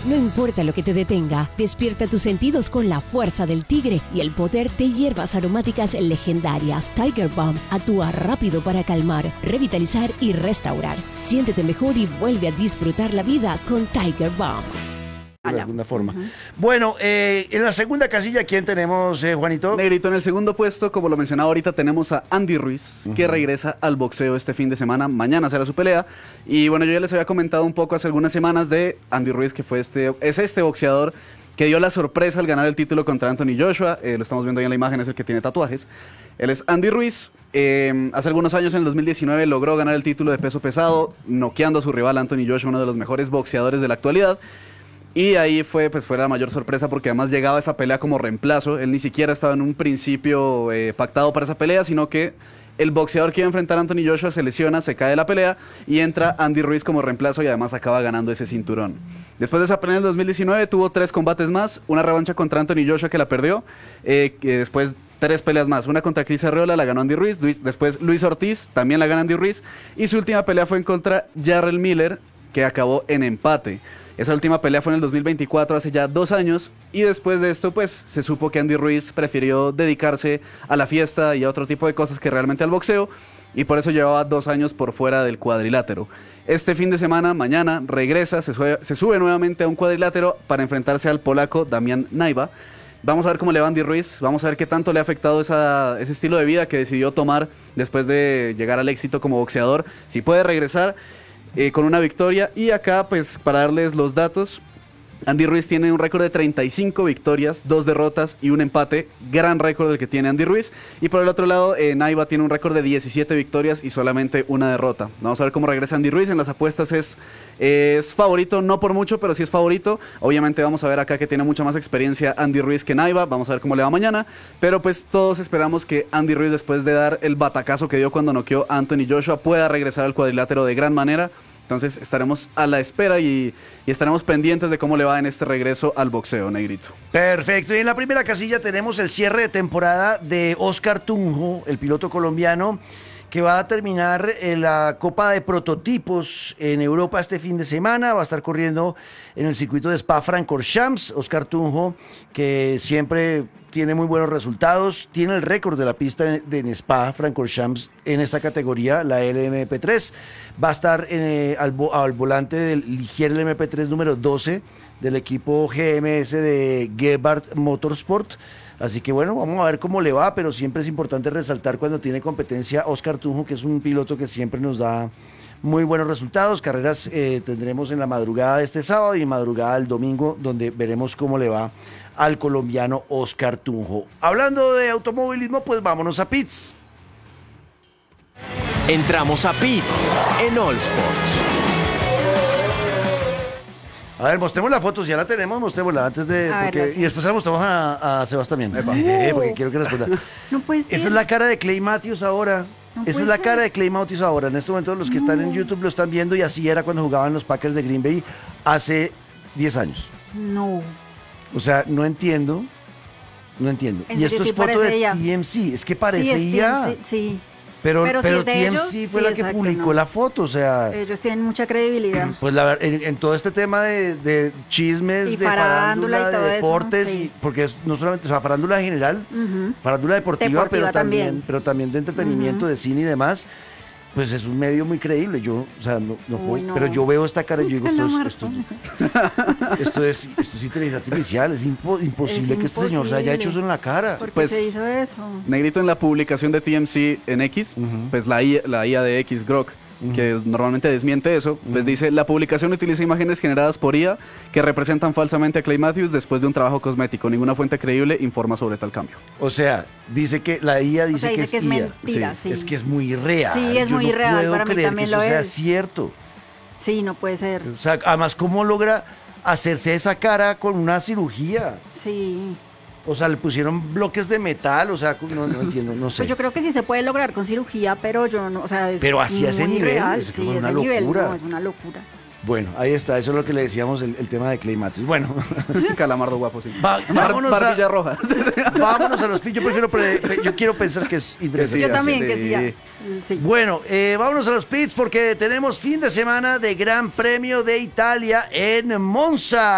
No importa lo que te detenga, despierta tus sentidos con la fuerza del tigre y el poder de hierbas aromáticas legendarias. Tiger Balm actúa rápido para calmar, revitalizar y restaurar. Siéntete mejor y vuelve a disfrutar la vida con Tiger Balm. De alguna forma. Bueno, en la segunda casilla, ¿quién tenemos, Juanito? Negrito, en el segundo puesto, como lo mencionaba ahorita, tenemos a Andy Ruiz, que regresa al boxeo este fin de semana. Mañana será su pelea. Y bueno, yo ya les había comentado un poco hace algunas semanas de Andy Ruiz, que es este boxeador que dio la sorpresa al ganar el título contra Anthony Joshua. Lo estamos viendo ahí en la imagen, es el que tiene tatuajes. Él es Andy Ruiz. Hace algunos años, en el 2019, logró ganar el título de peso pesado, noqueando a su rival Anthony Joshua, uno de los mejores boxeadores de la actualidad. Y ahí fue la mayor sorpresa, porque además llegaba a esa pelea como reemplazo. Él ni siquiera estaba en un principio pactado para esa pelea, sino que el boxeador que iba a enfrentar a Anthony Joshua se lesiona, se cae de la pelea y entra Andy Ruiz como reemplazo y además acaba ganando ese cinturón. Después de esa pelea en el 2019 tuvo 3 combates más, una revancha contra Anthony Joshua que la perdió, después 3 peleas más, una contra Chris Arreola, la ganó Andy Ruiz, después Luis Ortiz, también la gana Andy Ruiz, y su última pelea fue en contra Jarrell Miller, que acabó en empate. Esa última pelea fue en el 2024, hace ya 2 años, y después de esto, pues, se supo que Andy Ruiz prefirió dedicarse a la fiesta y a otro tipo de cosas que realmente al boxeo, y por eso llevaba 2 años por fuera del cuadrilátero. Este fin de semana, mañana, regresa, se sube nuevamente a un cuadrilátero para enfrentarse al polaco Damian Naiva. Vamos a ver cómo le va a Andy Ruiz, vamos a ver qué tanto le ha afectado ese estilo de vida que decidió tomar después de llegar al éxito como boxeador, si puede regresar con una victoria. Y acá, pues, para darles los datos, Andy Ruiz tiene un récord de 35 victorias, 2 derrotas y un empate. Gran récord el que tiene Andy Ruiz. Y por el otro lado, Naiva tiene un récord de 17 victorias y solamente una derrota. Vamos a ver cómo regresa Andy Ruiz. En las apuestas es favorito, no por mucho, pero sí es favorito. Obviamente vamos a ver acá que tiene mucha más experiencia Andy Ruiz que Naiva. Vamos a ver cómo le va mañana. Pero pues todos esperamos que Andy Ruiz, después de dar el batacazo que dio cuando noqueó a Anthony Joshua, pueda regresar al cuadrilátero de gran manera. Entonces estaremos a la espera y estaremos pendientes de cómo le va en este regreso al boxeo, Negrito. Perfecto. Y en la primera casilla tenemos el cierre de temporada de Oscar Tunjo, el piloto colombiano, que va a terminar la Copa de Prototipos en Europa este fin de semana. Va a estar corriendo en el circuito de Spa-Francorchamps. Oscar Tunjo, que siempre tiene muy buenos resultados, tiene el récord de la pista de Spa-Francorchamps en esta categoría, la LMP3. Va a estar al volante del Ligier LMP3 número 12 del equipo GMS de Gebhardt Motorsport. Así que bueno, vamos a ver cómo le va, pero siempre es importante resaltar cuando tiene competencia Oscar Tunjo, que es un piloto que siempre nos da muy buenos resultados. Carreras tendremos en la madrugada de este sábado y en madrugada del domingo, donde veremos cómo le va al colombiano Oscar Tunjo. Hablando de automovilismo, pues vámonos a pits. Entramos a pits en All Sports. A ver, mostremos la foto, si ya la tenemos, mostrémosla antes de... y después la mostramos a Sebas también, porque quiero que responda. No puede ser. Esa es la cara de Clay Matthews ahora. Esa es la cara de Clay Matthews ahora. En este momento los que están en YouTube lo están viendo, y así era cuando jugaban los Packers de Green Bay hace 10 años. No. O sea, no entiendo. Y esto es foto de TMC, es que parecía... Sí. Pero si es de TMC ellos, fue la que publicó la foto, o sea... Ellos tienen mucha credibilidad. Pues la verdad, en todo este tema de chismes, y de farándula, de deportes, eso, sí. Porque es no solamente, o sea, farándula en general, farándula deportiva pero también de entretenimiento, de cine y demás, pues es un medio muy creíble. Yo, o sea, no puedo, pero yo veo esta cara y yo digo, esto es inteligencia artificial, es imposible que este señor se haya hecho eso en la cara. ¿Por qué Pues, se hizo eso? Negrito, en la publicación de TMC en X, pues la IA de X, Grok, que normalmente desmiente eso, pues dice: la publicación utiliza imágenes generadas por IA que representan falsamente a Clay Matthews después de un trabajo cosmético. Ninguna fuente creíble informa sobre tal cambio. O sea, dice que la IA dice que es IA. Mentira, sí. Es que es muy real. Sí, es muy real, para mí también lo es. O sea, cierto. Sí, no puede ser. O sea, además, ¿cómo logra hacerse esa cara con una cirugía? Sí. O sea, le pusieron bloques de metal, o sea, no entiendo, no sé. Pues yo creo que sí se puede lograr con cirugía, pero yo no, o sea, es pero así a ese nivel, real, es sí, una ese locura. nivel, no, es una locura. Bueno, ahí está, eso es lo que le decíamos, el tema de Clay Matthews. Bueno. Calamardo guapo, sí. Vámonos Barbilla roja. Vámonos a los pits. Yo quiero pensar que es interesante. Yo también, que sí, ya. Sí. Bueno, vámonos a los pits porque tenemos fin de semana de Gran Premio de Italia en Monza.